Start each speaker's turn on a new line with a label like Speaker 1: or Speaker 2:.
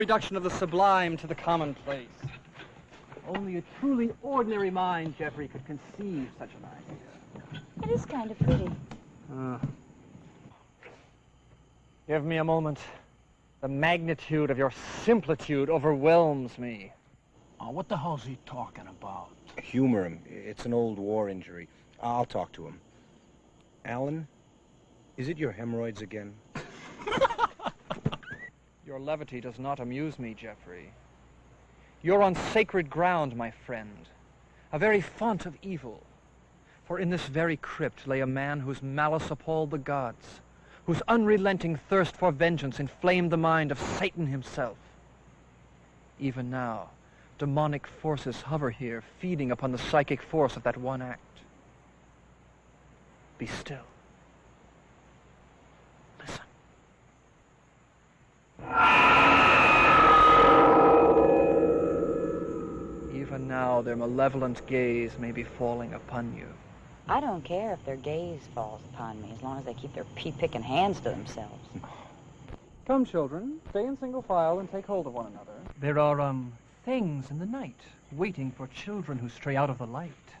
Speaker 1: Reduction of the sublime to the commonplace. Only a truly ordinary mind, Jeffrey, could conceive such an idea.
Speaker 2: It is kind of pretty.
Speaker 1: Give me a moment. The magnitude of your similitude overwhelms me.
Speaker 3: Oh, what the hell's he talking about?
Speaker 4: Humor him. It's an old war injury. I'll talk to him. Alan, is it your hemorrhoids again?
Speaker 1: Your levity does not amuse me, Jeffrey. You're on sacred ground, my friend, a very font of evil. For in this very crypt lay a man whose malice appalled the gods, whose unrelenting thirst for vengeance inflamed the mind of Satan himself. Even now, demonic forces hover here, feeding upon the psychic force of that one act. Be still. Listen. Even now, their malevolent gaze may be falling upon you.
Speaker 2: I don't care if their gaze falls upon me, as long as they keep their pea-picking hands to themselves.
Speaker 1: Come, children, stay in single file and take hold of one another. There are, things in the night, waiting for children who stray out of the light.